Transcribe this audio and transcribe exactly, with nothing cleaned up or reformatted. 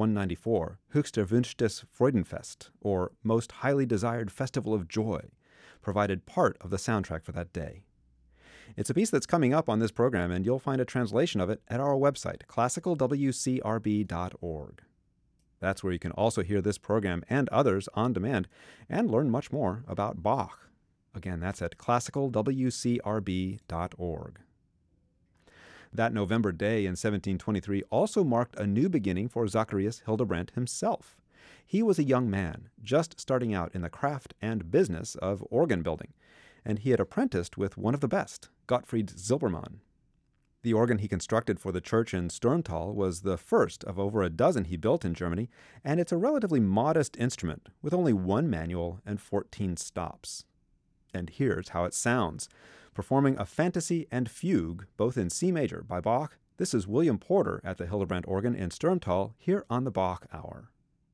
one ninety-four, Höchster Wünschtes Freudenfest, or Most Highly Desired Festival of Joy, provided part of the soundtrack for that day. It's a piece that's coming up on this program, and you'll find a translation of it at our website, classical w c r b dot org. That's where you can also hear this program and others on demand and learn much more about Bach. Again, that's at classical w c r b dot org. That November day in seventeen twenty-three also marked a new beginning for Zacharias Hildebrandt himself. He was a young man, just starting out in the craft and business of organ building, and he had apprenticed with one of the best, Gottfried Silbermann. The organ he constructed for the church in Sturmtal was the first of over a dozen he built in Germany, and it's a relatively modest instrument with only one manual and fourteen stops. And here's how it sounds. Performing a fantasy and fugue, both in C major by Bach, this is William Porter at the Hildebrandt organ in Sturmtal, here on the Bach Hour.